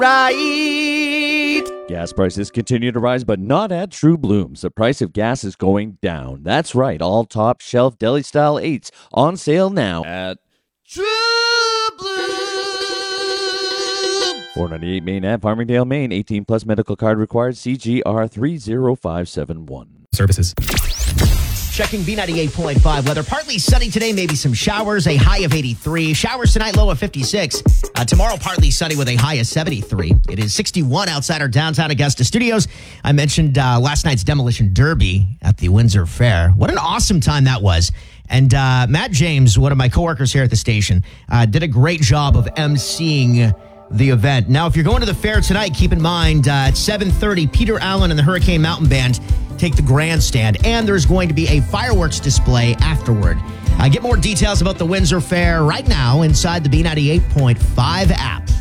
right. Gas prices continue to rise, but not at True Blooms. The price of gas is going down. That's right, all top shelf deli style 8s on sale now at True Blue. 498 Main Ave, Farmingdale, Maine. 18 plus medical card required. CGR 30571. Services. Checking B98.5 weather. Partly sunny today, maybe some showers, a high of 83. Showers tonight, low of 56. Tomorrow, partly sunny with a high of 73. It is 61 outside our downtown Augusta studios. I mentioned last night's Demolition Derby at the Windsor Fair. What an awesome time that was. And Matt James, one of my coworkers here at the station, did a great job of emceeing the event. Now, if you're going to the fair tonight, keep in mind at 7:30, Peter Allen and the Hurricane Mountain Band take the grandstand, and there's going to be a fireworks display afterward. Get more details about the Windsor Fair right now inside the B98.5 app.